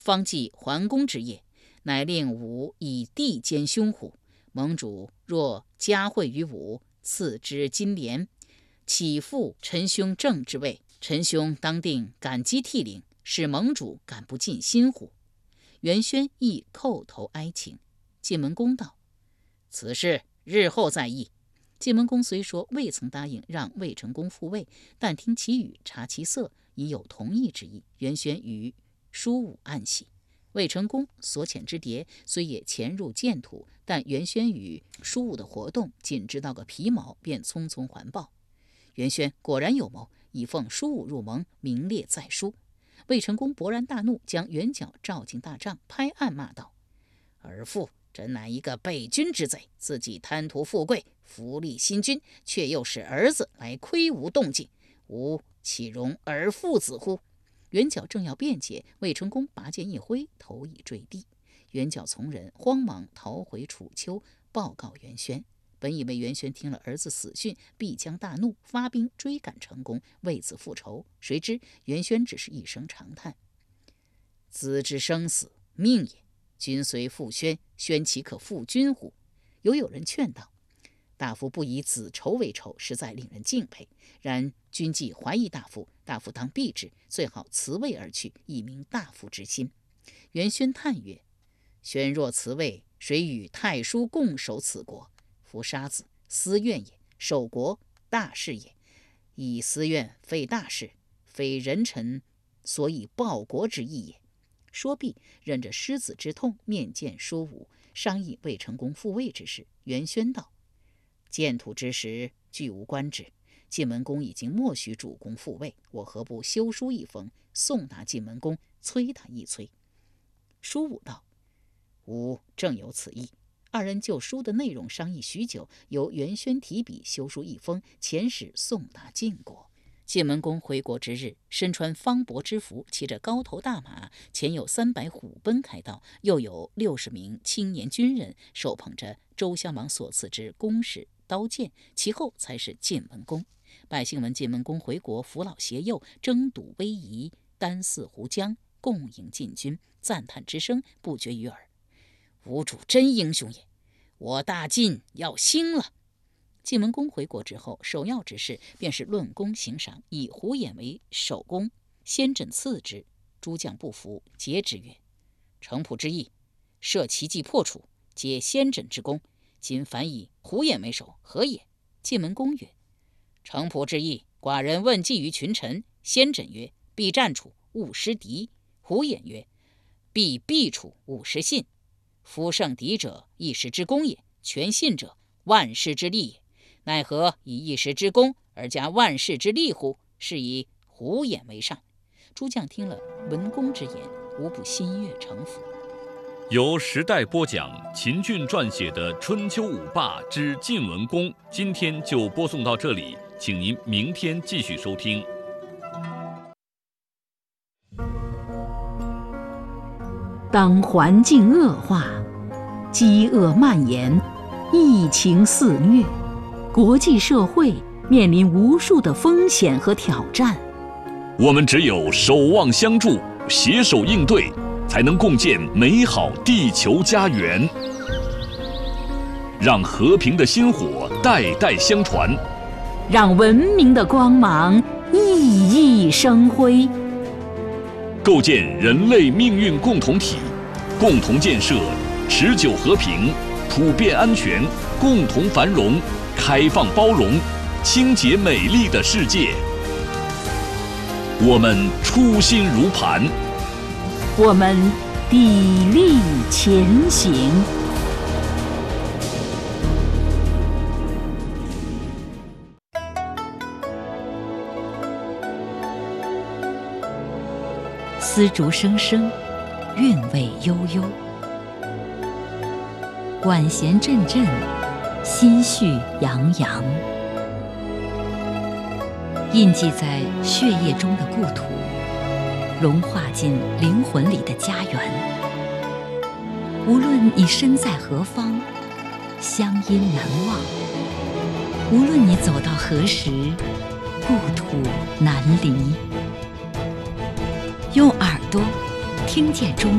方继桓公之业，乃令武以地兼凶虎。盟主若加惠于武，赐之金莲，岂复臣兄正之位？臣兄当定感激涕零，使盟主感不尽心乎？袁轩亦叩头哀请。晋文公道：此事日后再议。晋文公虽说未曾答应让魏成功复位，但听其语察其色，已有同意之意。袁轩与叔武暗喜。魏成功所遣之谍虽也潜入建土，但袁轩与叔武的活动仅知道个皮毛，便匆匆还报。袁轩果然有谋，已奉叔武入盟，名列在书。魏成功勃然大怒，将袁角召进大帐，拍案骂道：尔父真乃一个背君之贼，自己贪图富贵，扶立新君，却又使儿子来窥吾动静，吾岂容尔父子乎？袁角正要辩解，魏成功拔剑一挥，头已坠地。袁角从人慌忙逃回楚丘，报告袁轩。本以为袁轩听了儿子死讯，必将大怒，发兵追赶成功，为子复仇。谁知袁轩只是一声长叹：子之生死，命也。君虽复宣，宣岂可复君乎？有人劝道：大夫不以子仇为仇，实在令人敬佩。然君既怀疑大夫，大夫当避之，最好辞位而去，以明大夫之心。袁轩叹曰：宣若辞位，谁与太叔共守此国？夫杀子，私怨也；守国，大事也。以私怨废大事，非人臣所以报国之意也。说毕，忍着失子之痛，面见叔武，商议魏成功复位之事。袁轩道：建土之时，俱无官职，晋文公已经默许主公复位，我何不修书一封，送达晋文公，催他一催？叔武道：吾正有此意。二人就书的内容商议许久，由袁轩提笔修书一封，遣使送达晋国。晋文公回国之日，身穿方伯之服，骑着高头大马，前有300虎贲开道，右有60名青年军人，手捧着周襄王所赐之弓矢刀剑，其后才是晋文公。百姓闻晋文公回国，扶老携幼，争睹威仪，丹泗湖江，共迎晋军，赞叹之声不绝于耳。吾主真英雄也，我大晋要兴了。晋文公回国之后，首要之事便是论功行赏，以胡偃为首功，先轸次之。诸将不服，诘之曰：程普之意，设奇计破楚，皆先轸之功，今反以胡偃为首，何也？晋文公曰：程普之意，寡人问计于群臣，先轸曰：必战楚，勿失敌；胡偃曰：必避楚，勿失信。夫胜敌者，一时之功也；全信者，万世之利也。奈何以一时之功而加万世之利乎？是以胡偃为上。诸将听了文公之言，无不心悦诚服。 由时代播讲秦俊撰写的《春秋五霸之晋文公》，今天就播送到这里，请您明天继续收听。 当环境恶化，饥饿蔓延，疫情肆虐，国际社会面临无数的风险和挑战。 我们只有守望相助，携手应对，才能共建美好地球家园。让和平的薪火代代相传， 让文明的光芒熠熠生辉。 构建人类命运共同体，共同建设持久和平、普遍安全、共同繁荣、开放包容、清洁美丽的世界。我们初心如磐， 我们砥砺前行。丝竹声声，韵味悠悠；管弦阵阵，心绪洋洋。印记在血液中的故土，融化进灵魂里的家园。无论你身在何方，乡音难忘；无论你走到何时，故土难离。用耳朵听见中